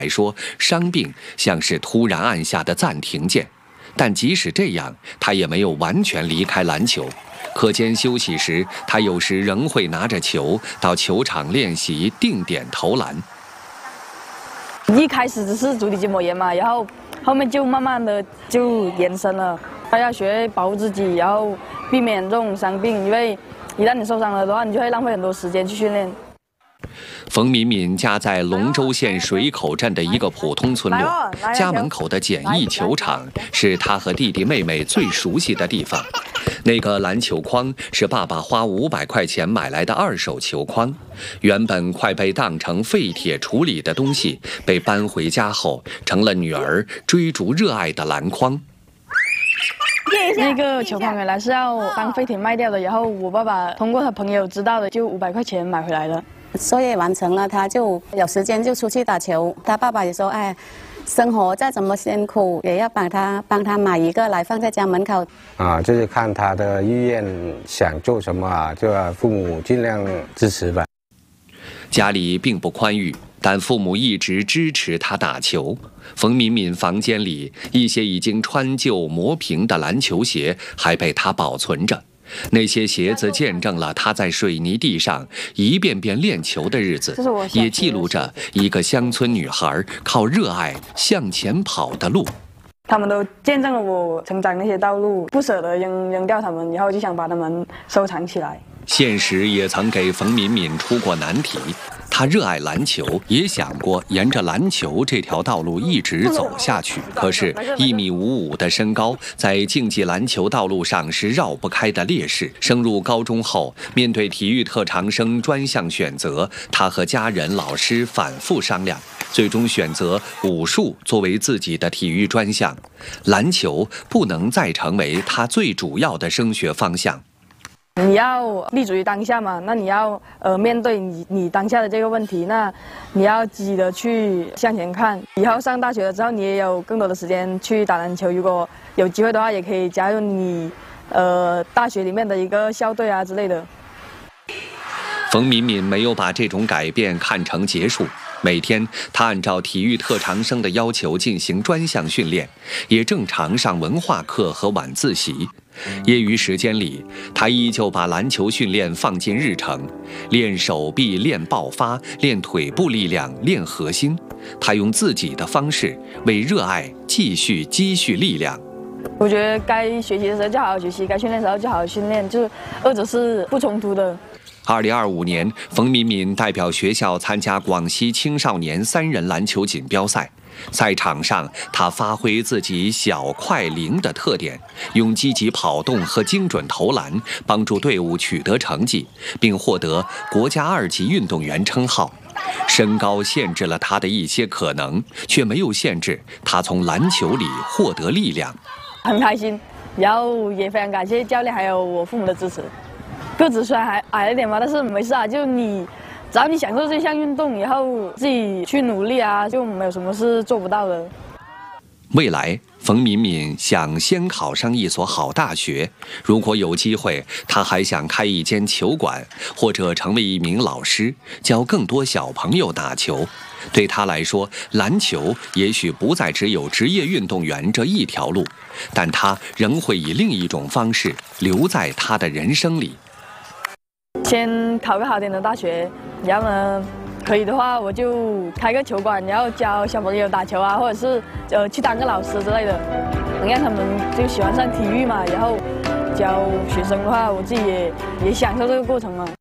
来说，伤病像是突然按下的暂停键，但即使这样，他也没有完全离开篮球。课间休息时，他有时仍会拿着球到球场练习定点投篮。 一开始只是足底筋膜炎嘛，然后后面就慢慢的就延伸了。他要学保护自己，然后避免这种伤病，因为一旦你受伤了的话，你就会浪费很多时间去训练。 冯敏敏家在龙州县水口镇的一个普通村落，家门口的简易球场是他和弟弟妹妹最熟悉的地方。那个篮球框是爸爸花500块钱买来的2手球框，原本快被当成废铁处理的东西，被搬回家后成了女儿追逐热爱的篮筐。 那个球框原来是要当废铁卖掉的，然后我爸爸通过他朋友知道的，就500块钱买回来了。 作业完成了，他就有时间就出去打球。他爸爸也说：“哎，生活再怎么辛苦，也要帮他买一个来放在家门口。” 就是看他的意愿，想做什么就父母尽量支持吧。 家里并不宽裕，但父母一直支持他打球。冯敏敏房间里一些已经穿旧磨平的篮球鞋还被他保存着。那些鞋子见证了他在水泥地上一遍遍练球的日子，也记录着一个乡村女孩靠热爱向前跑的路。 他们都见证了我成长那些道路，不舍得扔掉他们，然后就想把他们收藏起来。 现实也曾给冯敏敏出过难题，她热爱篮球，也想过沿着篮球这条道路一直走下去。可是1.55米的身高，在竞技篮球道路上是绕不开的劣势。升入高中后，面对体育特长生专项选择，她和家人、老师反复商量，最终选择武术作为自己的体育专项，篮球不能再成为她最主要的升学方向。 你要立足于当下嘛，那你要面对你当下的这个问题，那你要积极的去向前看。以后上大学了之后，你也有更多的时间去打篮球。如果有机会的话，也可以加入你大学里面的一个校队啊之类的。 冯敏敏没有把这种改变看成结束。每天，他按照体育特长生的要求进行专项训练，也正常上文化课和晚自习。业余时间里，他依旧把篮球训练放进日程，练手臂、练爆发、练腿部力量、练核心。他用自己的方式为热爱继续积蓄力量。 我觉得该学习的时候就好好学习，该训练的时候就好好训练，就是二者是不冲突的。 2025年，冯敏敏代表学校参加广西青少年3人篮球锦标赛。赛场上，他发挥自己小、快、灵的特点，用积极跑动和精准投篮帮助队伍取得成绩，并获得国家2级运动员称号。身高限制了他的一些可能，却没有限制他从篮球里获得力量。 很开心，然后也非常感谢教练还有我父母的支持。个子虽然还矮了点嘛，但是没事啊，就只要你享受这项运动，然后自己去努力啊，就没有什么是做不到的。 未来，冯敏敏想先考上一所好大学，如果有机会，她还想开一间球馆，或者成为一名老师，教更多小朋友打球。对她来说，篮球也许不再只有职业运动员这一条路，但她仍会以另一种方式留在她的人生里。 先考个好点的大学，然后呢，可以的话我就开个球馆，然后教小朋友打球啊，或者是去当个老师之类的，能让他们就喜欢上体育嘛。然后教学生的话，我自己也享受这个过程嘛。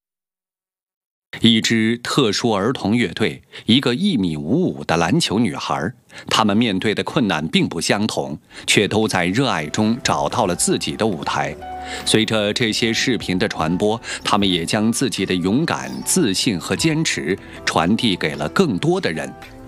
一支特殊儿童乐队，一个1.55米的篮球女孩，她们面对的困难并不相同，却都在热爱中找到了自己的舞台。随着这些视频的传播，她们也将自己的勇敢、自信和坚持传递给了更多的人。